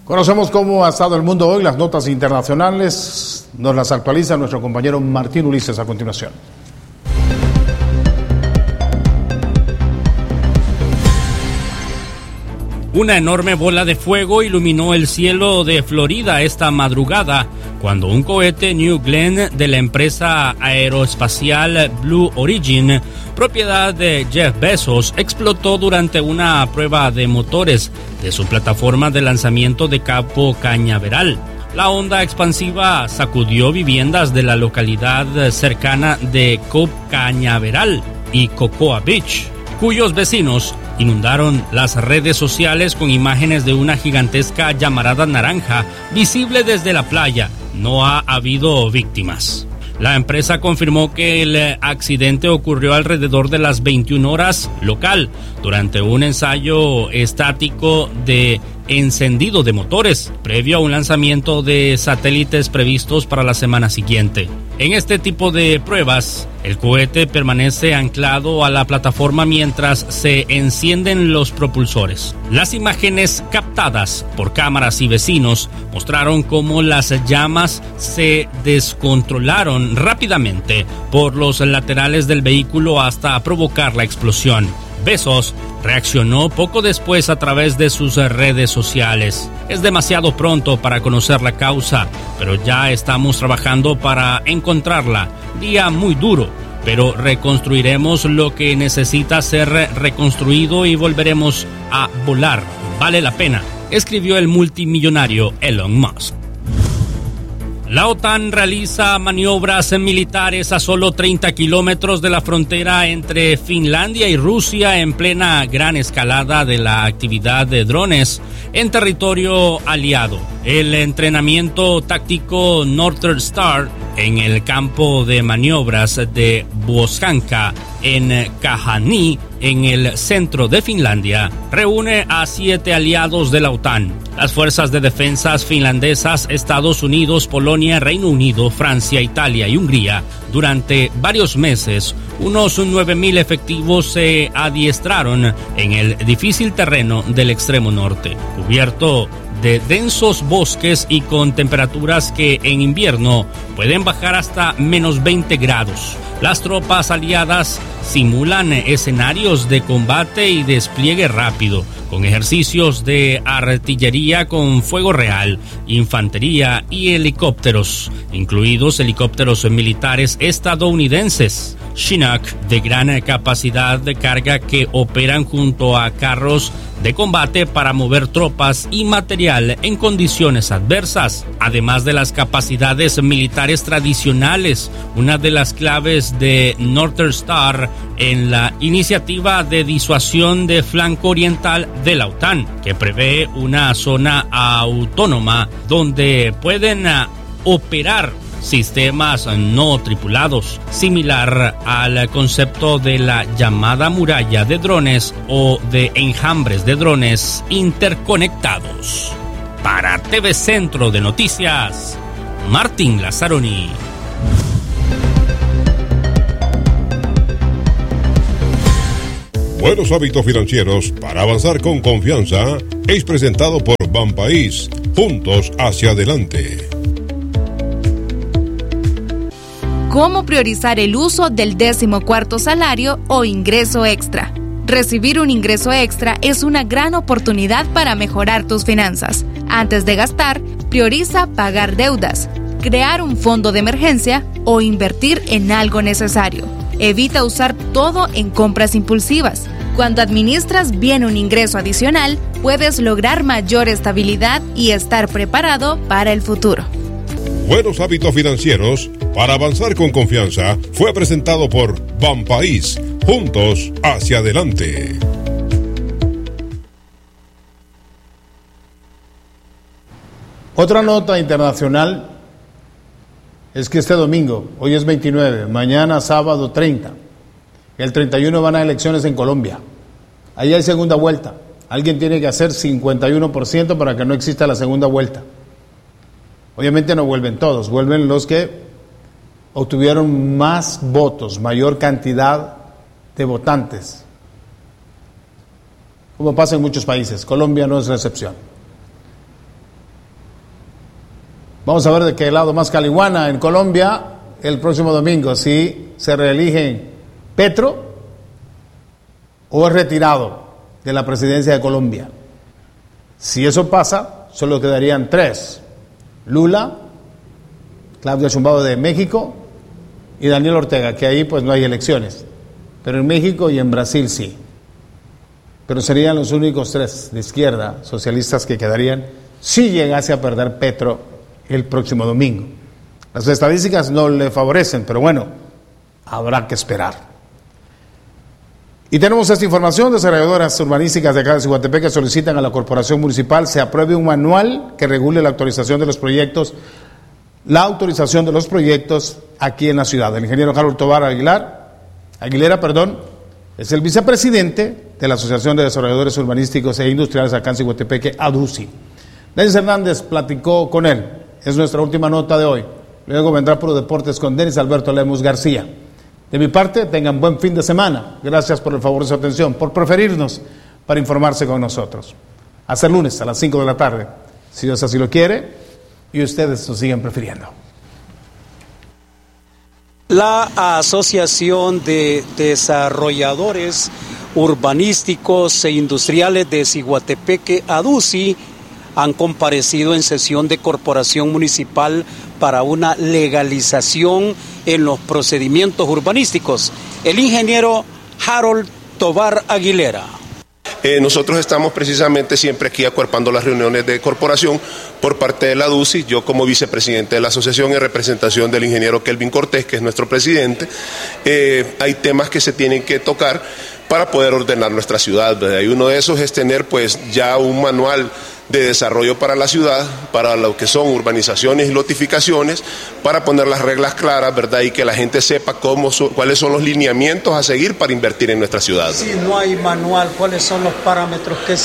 Conocemos cómo ha estado el mundo hoy, las notas internacionales, nos las actualiza nuestro compañero Martín Ulises a continuación. Una enorme bola de fuego iluminó el cielo de Florida esta madrugada cuando un cohete New Glenn de la empresa aeroespacial Blue Origin, propiedad de Jeff Bezos, explotó durante una prueba de motores de su plataforma de lanzamiento de Cabo Cañaveral. La onda expansiva sacudió viviendas de la localidad cercana de Cabo Cañaveral y Cocoa Beach, cuyos vecinos inundaron las redes sociales con imágenes de una gigantesca llamarada naranja visible desde la playa. No ha habido víctimas. La empresa confirmó que el accidente ocurrió alrededor de las 21 horas local durante un ensayo estático de encendido de motores previo a un lanzamiento de satélites previstos para la semana siguiente. En este tipo de pruebas, el cohete permanece anclado a la plataforma mientras se encienden los propulsores. Las imágenes captadas por cámaras y vecinos mostraron cómo las llamas se descontrolaron rápidamente por los laterales del vehículo hasta provocar la explosión. Bezos reaccionó poco después a través de sus redes sociales. Es demasiado pronto para conocer la causa, pero ya estamos trabajando para encontrarla. Día muy duro, pero reconstruiremos lo que necesita ser reconstruido y volveremos a volar. Vale la pena, escribió el multimillonario Elon Musk. La OTAN realiza maniobras militares a solo 30 kilómetros de la frontera entre Finlandia y Rusia en plena gran escalada de la actividad de drones en territorio aliado. El entrenamiento táctico Northern Star en el campo de maniobras de Vuosanka en Kahani, en el centro de Finlandia, reúne a 7 aliados de la OTAN. Las fuerzas de defensas finlandesas, Estados Unidos, Polonia, Reino Unido, Francia, Italia y Hungría, durante varios meses, unos 9,000 efectivos se adiestraron en el difícil terreno del extremo norte, cubierto de densos bosques y con temperaturas que en invierno pueden bajar hasta menos 20 grados. Las tropas aliadas simulan escenarios de combate y despliegue rápido, con ejercicios de artillería con fuego real, infantería y helicópteros, incluidos helicópteros militares estadounidenses Chinook de gran capacidad de carga que operan junto a carros de combate para mover tropas y material en condiciones adversas, además de las capacidades militares tradicionales, una de las claves de Northern Star en la iniciativa de disuasión de flanco oriental de la OTAN, que prevé una zona autónoma donde pueden operar sistemas no tripulados, similar al concepto de la llamada muralla de drones o de enjambres de drones interconectados. Para TV Centro de Noticias, Martín Lazzaroni. Buenos hábitos financieros para avanzar con confianza es presentado por Banpaís, juntos hacia adelante. ¿Cómo priorizar el uso del 14º salario o ingreso extra? Recibir un ingreso extra es una gran oportunidad para mejorar tus finanzas. Antes de gastar, prioriza pagar deudas, crear un fondo de emergencia o invertir en algo necesario. Evita usar todo en compras impulsivas. Cuando administras bien un ingreso adicional, puedes lograr mayor estabilidad y estar preparado para el futuro. Buenos hábitos financieros para avanzar con confianza fue presentado por Banpaís, juntos hacia adelante. Otra nota internacional es que este domingo, hoy es 29, mañana sábado 30, el 31 van a elecciones en Colombia. Ahí hay segunda vuelta. Alguien tiene que hacer 51% para que no exista la segunda vuelta. Obviamente no vuelven todos, vuelven los que obtuvieron más votos, mayor cantidad de votantes, como pasa en muchos países. Colombia no es la excepción. Vamos a ver de qué lado más caliguana en Colombia el próximo domingo, si se reeligen Petro o es retirado de la presidencia de Colombia. Si eso pasa, solo quedarían 3: Lula, Claudia Sheinbaum de México y Daniel Ortega, que ahí pues no hay elecciones, pero en México y en Brasil sí. Pero serían los únicos 3 de izquierda socialistas que quedarían si llegase a perder Petro el próximo domingo. Las estadísticas no le favorecen, pero bueno, habrá que esperar. Y tenemos esta información: desarrolladoras urbanísticas de acá de Ciguatepec que solicitan a la Corporación Municipal se apruebe un manual que regule la autorización de los proyectos aquí en la ciudad. El ingeniero Harold Tobar Aguilera, es el vicepresidente de la Asociación de Desarrolladores Urbanísticos e Industriales acá en Ciguatepec, ADUCI. Denis Hernández platicó con él. Es nuestra última nota de hoy. Luego vendrá Pro Deportes con Denis Alberto Lemus García. De mi parte, tengan buen fin de semana. Gracias por el favor de su atención, por preferirnos para informarse con nosotros. Hasta el lunes a las 5 de la tarde, si Dios así lo quiere y ustedes nos siguen prefiriendo. La Asociación de Desarrolladores Urbanísticos e Industriales de Ciguatepec, ADUCI, han comparecido en sesión de Corporación Municipal para una legalización en los procedimientos urbanísticos. El ingeniero Harold Tobar Aguilera. Nosotros estamos precisamente siempre aquí acuerpando las reuniones de corporación por parte de la ADUCI, yo como vicepresidente de la asociación en representación del ingeniero Kelvin Cortés, que es nuestro presidente. Hay temas que se tienen que tocar para poder ordenar nuestra ciudad, ¿verdad? Y uno de esos es tener pues ya un manual de desarrollo para la ciudad, para lo que son urbanizaciones y lotificaciones, para poner las reglas claras, ¿verdad? Y que la gente sepa cuáles son los lineamientos a seguir para invertir en nuestra ciudad. Si no hay manual, ¿cuáles son los parámetros que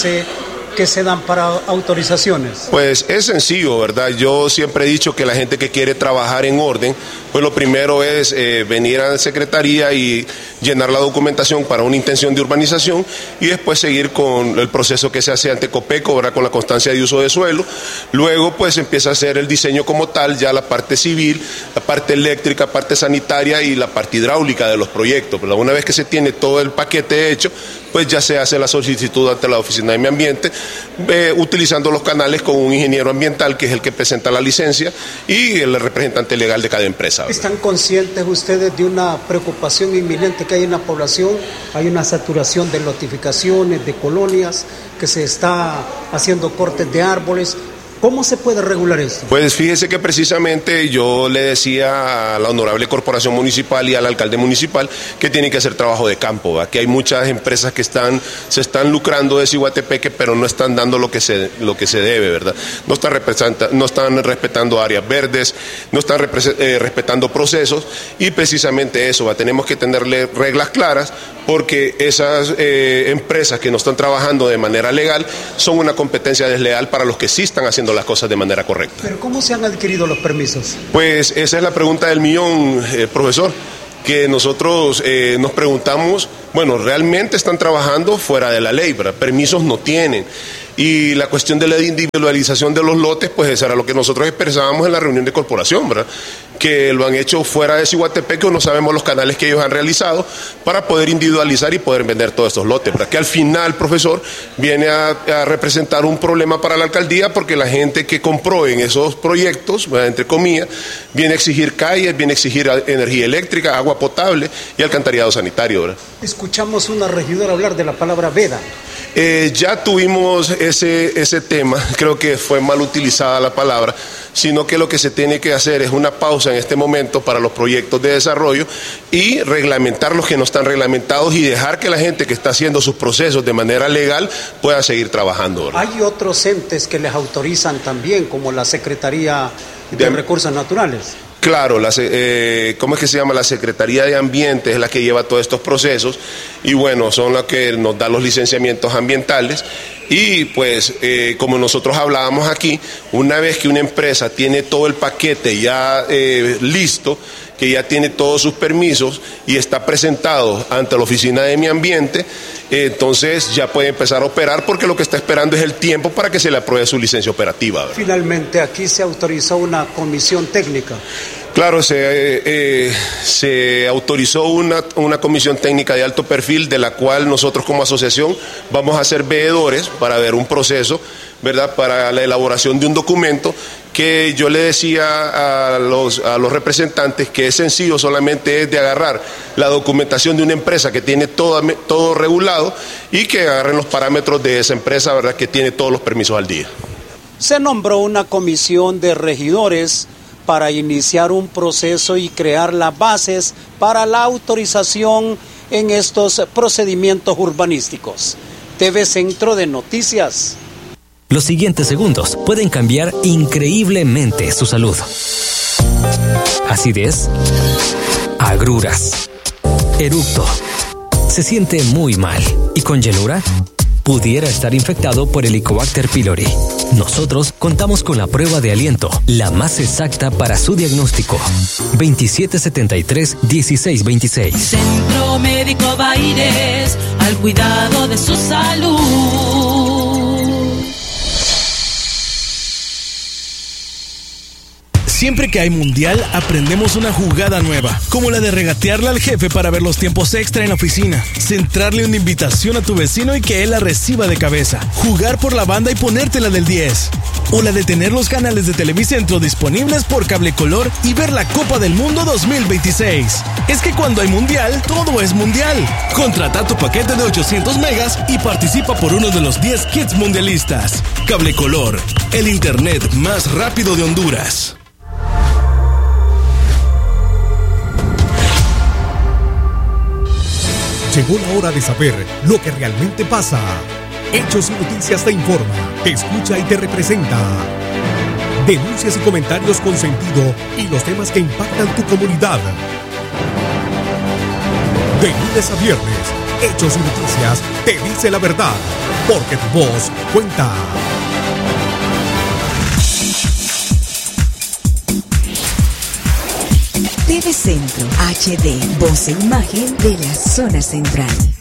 se dan para autorizaciones? Pues es sencillo, ¿verdad? Yo siempre he dicho que la gente que quiere trabajar en orden, pues lo primero es venir a la secretaría y llenar la documentación para una intención de urbanización y después seguir con el proceso que se hace ante Copeco, ¿verdad? Con la constancia de uso de suelo. Luego pues empieza a hacer el diseño como tal, ya la parte civil, la parte eléctrica, parte sanitaria y la parte hidráulica de los proyectos. Pero una vez que se tiene todo el paquete hecho, pues ya se hace la solicitud ante la Oficina de Medio Ambiente, utilizando los canales con un ingeniero ambiental que es el que presenta la licencia y el representante legal de cada empresa, ¿verdad? ¿Están conscientes ustedes de una preocupación inminente que hay en la población? Hay una saturación de notificaciones, de colonias, que se está haciendo cortes de árboles. ¿Cómo se puede regular esto? Pues fíjese que precisamente yo le decía a la honorable corporación municipal y al alcalde municipal que tienen que hacer trabajo de campo, ¿verdad? Que hay muchas empresas que se están lucrando de Ciguatepeque, pero no están dando lo que se debe, ¿verdad? No están respetando áreas verdes, no están respetando procesos y precisamente eso, ¿verdad? Tenemos que tenerle reglas claras porque esas empresas que no están trabajando de manera legal son una competencia desleal para los que sí están haciendo las cosas de manera correcta. ¿Pero cómo se han adquirido los permisos? Pues esa es la pregunta del millón, profesor, que nosotros nos preguntamos, bueno, ¿realmente están trabajando fuera de la ley, ¿verdad? Permisos no tienen. Y la cuestión de la individualización de los lotes, pues eso era lo que nosotros expresábamos en la reunión de corporación, ¿verdad? Que lo han hecho fuera de Ciguatepec, no sabemos los canales que ellos han realizado para poder individualizar y poder vender todos estos lotes, ¿verdad? Que al final, profesor, viene a representar un problema para la alcaldía porque la gente que compró en esos proyectos, ¿verdad? Entre comillas, viene a exigir calles, viene a exigir energía eléctrica, agua potable y alcantarillado sanitario, ¿verdad? Escuchamos una regidora hablar de la palabra veda. Ya tuvimos ese tema, creo que fue mal utilizada la palabra, sino que lo que se tiene que hacer es una pausa en este momento para los proyectos de desarrollo y reglamentar los que no están reglamentados y dejar que la gente que está haciendo sus procesos de manera legal pueda seguir trabajando, ¿verdad? Hay otros entes que les autorizan también, como la Secretaría de Recursos Naturales. Claro, ¿cómo es que se llama? La Secretaría de Ambiente es la que lleva todos estos procesos y bueno, son las que nos dan los licenciamientos ambientales y pues como nosotros hablábamos aquí, una vez que una empresa tiene todo el paquete ya listo, que ya tiene todos sus permisos y está presentado ante la Oficina de Medio Ambiente, entonces ya puede empezar a operar, porque lo que está esperando es el tiempo para que se le apruebe su licencia operativa, ¿verdad? Finalmente, aquí se autorizó una comisión técnica. Claro, se autorizó una comisión técnica de alto perfil, de la cual nosotros como asociación vamos a ser veedores para ver un proceso, ¿verdad?, para la elaboración de un documento que yo le decía a los representantes que es sencillo, solamente es de agarrar la documentación de una empresa que tiene todo regulado y que agarren los parámetros de esa empresa, ¿verdad?, que tiene todos los permisos al día. Se nombró una comisión de regidores para iniciar un proceso y crear las bases para la autorización en estos procedimientos urbanísticos. TV Centro de Noticias. Los siguientes segundos pueden cambiar increíblemente su salud. Acidez, agruras, eructo, se siente muy mal y con llenura pudiera estar infectado por Helicobacter pylori. Nosotros contamos con la prueba de aliento, la más exacta para su diagnóstico. 2773-1626. Centro Médico Baires, al cuidado de su salud. Siempre que hay mundial, aprendemos una jugada nueva, como la de regatearle al jefe para ver los tiempos extra en la oficina, centrarle una invitación a tu vecino y que él la reciba de cabeza, jugar por la banda y ponértela del 10, o la de tener los canales de Televicentro disponibles por cable color y ver la Copa del Mundo 2026. Es que cuando hay mundial, todo es mundial. Contrata tu paquete de 800 megas y participa por uno de los 10 kits mundialistas. Cable color, el internet más rápido de Honduras. Llegó la hora de saber lo que realmente pasa. Hechos y Noticias te informa, te escucha y te representa. Denuncias y comentarios con sentido y los temas que impactan tu comunidad. De lunes a viernes, Hechos y Noticias te dice la verdad, porque tu voz cuenta. TV Centro HD, voz e imagen de la zona central.